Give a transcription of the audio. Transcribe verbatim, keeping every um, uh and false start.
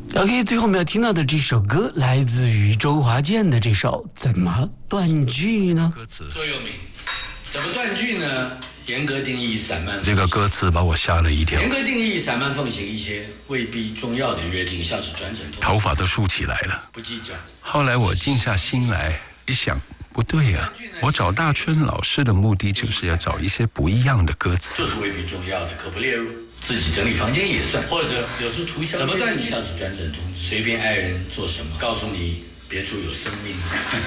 OK， 最后我们要听到的这首歌来自于周华健的这首《怎么断句呢》。 歌词座右铭，怎么断句呢？严格定义散漫。 这个歌词把我吓了一跳。 严格定义散漫奉行一些未必重要的约定，像是转诊通知， 头发都竖起来了。 不计较。 后来我静下心来一想，不对呀、啊，我找大春老师的目的就是要找一些不一样的歌词， 就是未必重要的，可不列入。自己整理房间也算，或者有时涂一下。怎么断句？像是转诊通知，随便爱人做什么，告诉你别处有生命。